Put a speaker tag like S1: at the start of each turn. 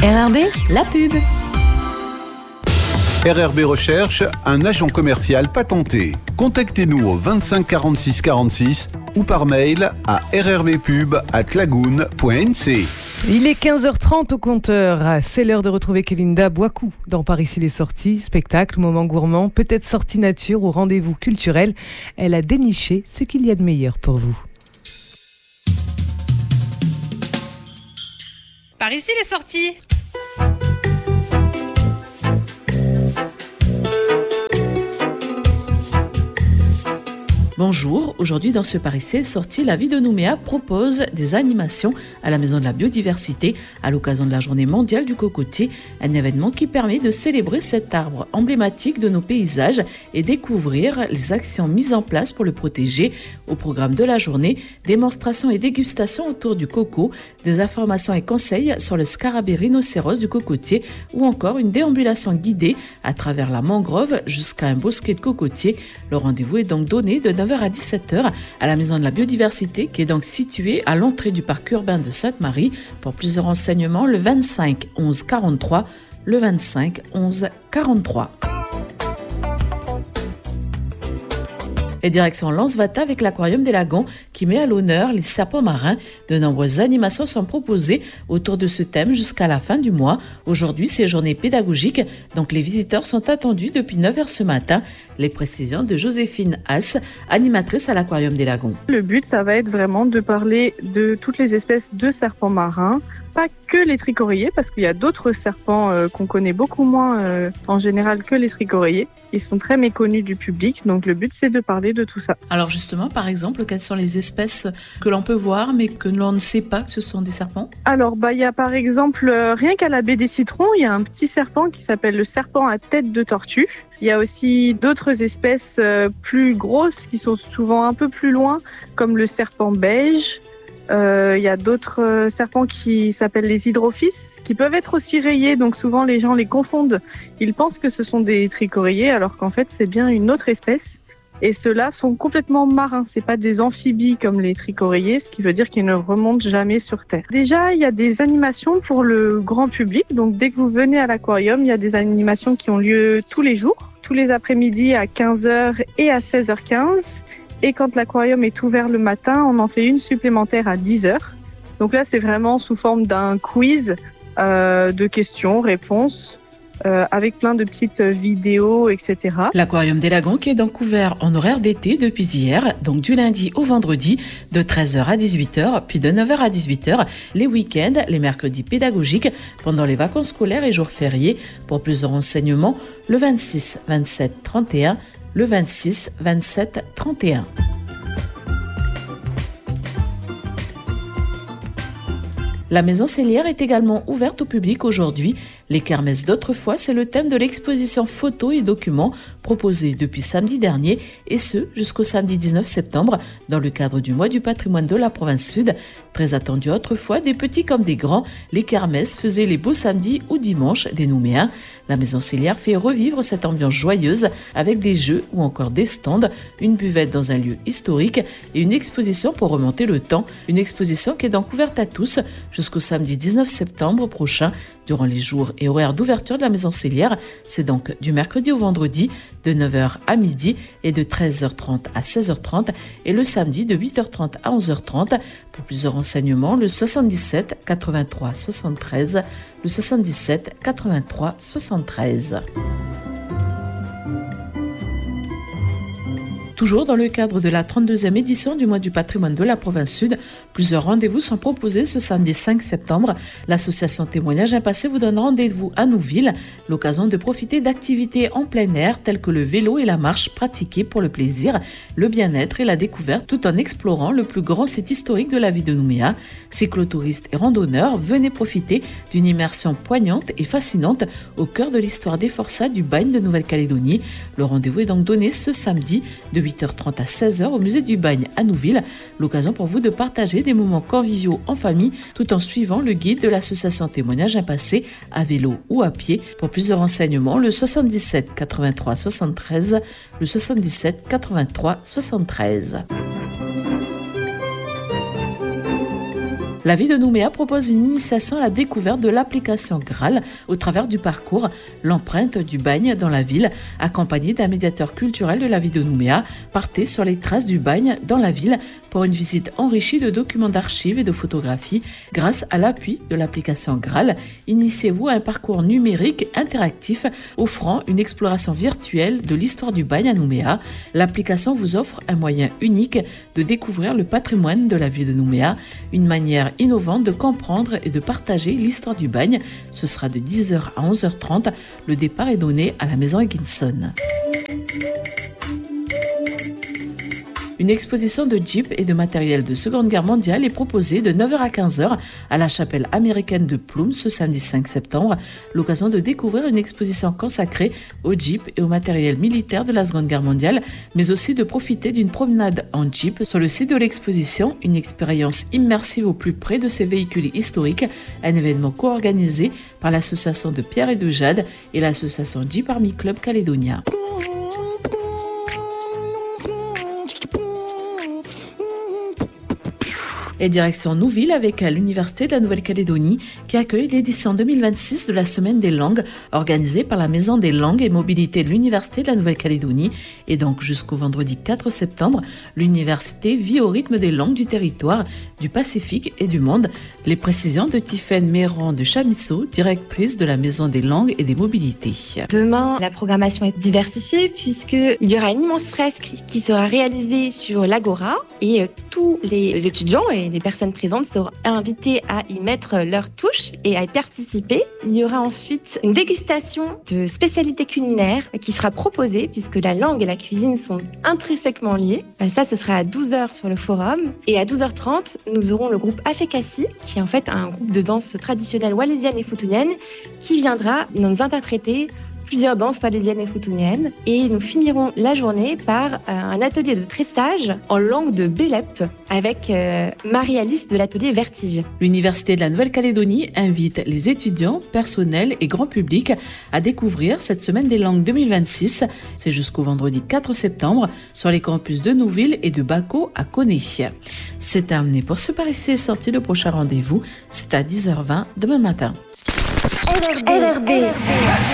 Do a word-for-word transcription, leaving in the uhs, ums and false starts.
S1: R R B, la pub.
S2: R R B Recherche, un agent commercial patenté. Contactez-nous au vingt-cinq quarante-six quarante-six ou par mail à rrbpub arobase lagoon point n c.
S3: Il est quinze heures trente au compteur. C'est l'heure de retrouver Kélinda Boicou dans Par ici les sorties. Spectacle, moment gourmand, peut-être sortie nature ou rendez-vous culturel. Elle a déniché ce qu'il y a de meilleur pour vous.
S4: Par ici les sorties.
S5: Bonjour, aujourd'hui dans ce Par ici sorti, la vie de Nouméa propose des animations à la Maison de la Biodiversité à l'occasion de la Journée mondiale du cocotier, un événement qui permet de célébrer cet arbre emblématique de nos paysages et découvrir les actions mises en place pour le protéger. Au programme de la journée, démonstrations et dégustations autour du coco, des informations et conseils sur le scarabée rhinocéros du cocotier ou encore une déambulation guidée à travers la mangrove jusqu'à un bosquet de cocotiers. Le rendez-vous est donc donné de neuf heures à dix-sept heures à la Maison de la Biodiversité qui est donc située à l'entrée du parc urbain de Sainte-Marie. Pour plus de renseignements, le vingt-cinq onze quarante-trois, le vingt-cinq onze quarante-trois. Et direction Lens-Vata avec l'Aquarium des Lagons qui met à l'honneur les serpents marins. De nombreuses animations sont proposées autour de ce thème jusqu'à la fin du mois. Aujourd'hui, c'est journée pédagogique, donc les visiteurs sont attendus depuis neuf heures ce matin. Les précisions de Joséphine Haas, animatrice à l'Aquarium des Lagons.
S6: Le but, ça va être vraiment de parler de toutes les espèces de serpents marins, pas que les tricoréiers, parce qu'il y a d'autres serpents euh, qu'on connaît beaucoup moins euh, en général que les tricoréiers. Ils sont très méconnus du public, donc le but c'est de parler de tout ça.
S5: Alors justement, par exemple, quelles sont les espèces que l'on peut voir mais que l'on ne sait pas que ce sont des serpents ?
S6: Alors, bah, il y a par exemple, euh, rien qu'à la baie des Citrons, il y a un petit serpent qui s'appelle le serpent à tête de tortue. Il y a aussi d'autres espèces euh, plus grosses qui sont souvent un peu plus loin, comme le serpent beige. Euh, il y a d'autres euh, serpents qui s'appellent les hydrophis, qui peuvent être aussi rayés, donc souvent les gens les confondent. Ils pensent que ce sont des tricoréiers, alors qu'en fait c'est bien une autre espèce. Et ceux-là sont complètement marins, c'est pas des amphibies comme les tricoréiers, ce qui veut dire qu'ils ne remontent jamais sur Terre. Déjà, il y a des animations pour le grand public, donc dès que vous venez à l'aquarium, il y a des animations qui ont lieu tous les jours, tous les après-midi à quinze heures et à seize heures quinze. Et quand l'aquarium est ouvert le matin, on en fait une supplémentaire à dix heures. Donc là, c'est vraiment sous forme d'un quiz euh, de questions-réponses euh, avec plein de petites vidéos, et cetera.
S5: L'Aquarium des Lagons qui est donc ouvert en horaire d'été depuis hier, donc du lundi au vendredi de treize heures à dix-huit heures, puis de neuf heures à dix-huit heures, les week-ends, les mercredis pédagogiques, pendant les vacances scolaires et jours fériés. Pour plus de renseignements, le vingt-six, vingt-sept, trente et un, le vingt-six, vingt-sept, trente et un. La Maison Cellière est également ouverte au public aujourd'hui. Les kermesses d'autrefois, c'est le thème de l'exposition photos et documents proposée depuis samedi dernier et ce jusqu'au samedi dix-neuf septembre dans le cadre du mois du patrimoine de la province sud. Très attendu autrefois, des petits comme des grands, les kermesses faisaient les beaux samedis ou dimanches des Nouméens. La Maison Cellière fait revivre cette ambiance joyeuse avec des jeux ou encore des stands, une buvette dans un lieu historique et une exposition pour remonter le temps. Une exposition qui est donc ouverte à tous jusqu'au samedi dix-neuf septembre prochain durant les jours et horaires d'ouverture de la Maison Cellière. C'est donc du mercredi au vendredi de neuf heures à midi et de treize heures trente à seize heures trente et le samedi de huit heures trente à onze heures trente. Pour plus de renseignements, le soixante-dix-sept quatre-vingt-trois soixante-treize, le soixante-dix-sept quatre-vingt-trois soixante-treize. Toujours dans le cadre de la trente-deuxième édition du mois du patrimoine de la province sud, plusieurs rendez-vous sont proposés ce samedi cinq septembre. L'association Témoignage Impassé vous donne rendez-vous à Nouville, l'occasion de profiter d'activités en plein air telles que le vélo et la marche pratiquées pour le plaisir, le bien-être et la découverte tout en explorant le plus grand site historique de la ville de Nouméa. Cyclotouristes et randonneurs, venez profiter d'une immersion poignante et fascinante au cœur de l'histoire des forçats du bagne de Nouvelle-Calédonie. Le rendez-vous est donc donné ce samedi de huit heures trente à seize heures au musée du bagne à Nouville. L'occasion pour vous de partager des moments conviviaux en famille tout en suivant le guide de l'association Témoignage Impassé à vélo ou à pied. Pour plus de renseignements, le soixante-dix-sept quatre-vingt-trois soixante-treize, le soixante-dix-sept quatre-vingt-trois soixante-treize. La ville de Nouméa propose une initiation à la découverte de l'application Graal au travers du parcours L'empreinte du bagne dans la ville, accompagné d'un médiateur culturel de la ville de Nouméa. Partez sur les traces du bagne dans la ville pour une visite enrichie de documents d'archives et de photographies grâce à l'appui de l'application Graal. Initiez-vous à un parcours numérique interactif offrant une exploration virtuelle de l'histoire du bagne à Nouméa. L'application vous offre un moyen unique de découvrir le patrimoine de la ville de Nouméa, une manière innovante de comprendre et de partager l'histoire du bagne. Ce sera de dix heures à onze heures trente. Le départ est donné à la maison Higginson. Une exposition de Jeep et de matériel de Seconde Guerre mondiale est proposée de neuf heures à quinze heures à la chapelle américaine de Ploum ce samedi cinq septembre. L'occasion de découvrir une exposition consacrée aux Jeep et au matériel militaire de la Seconde Guerre mondiale, mais aussi de profiter d'une promenade en Jeep sur le site de l'exposition, une expérience immersive au plus près de ces véhicules historiques, un événement co-organisé par l'association de Pierre et de Jade et l'association Jeep Army Club Calédonia. Et direction Nouville avec l'Université de la Nouvelle-Calédonie qui accueille l'édition deux mille vingt-six de la Semaine des langues organisée par la Maison des langues et mobilité de l'Université de la Nouvelle-Calédonie. Et donc jusqu'au vendredi quatre septembre, l'université vit au rythme des langues du territoire, du Pacifique et du monde. Les précisions de Tiffaine Méran de Chamisso, directrice de la Maison des langues et des mobilités.
S1: Demain, la programmation est diversifiée puisqu'il y aura une immense fresque qui sera réalisée sur l'Agora et tous les étudiants et les personnes présentes seront invitées à y mettre leur touche et à y participer. Il y aura ensuite une dégustation de spécialités culinaires qui sera proposée puisque la langue et la cuisine sont intrinsèquement liées. Ça, ce sera à douze heures sur le forum. Et à douze heures trente, nous aurons le groupe Afekassi, qui est en fait un groupe de danse traditionnelle wallisienne et futunienne, qui viendra nous interpréter plusieurs danses wallisiennes et futuniennes. Et nous finirons la journée par euh, un atelier de tressage en langue de Bélep avec euh, Marie-Alice de l'atelier Vertige.
S5: L'Université de la Nouvelle-Calédonie invite les étudiants, personnels et grand public à découvrir cette Semaine des langues deux mille vingt-six. C'est jusqu'au vendredi quatre septembre sur les campus de Nouville et de Baco à Coné. C'est terminé pour ce Paris C sorti. Le prochain rendez-vous, c'est à dix heures vingt demain matin.
S4: R R B.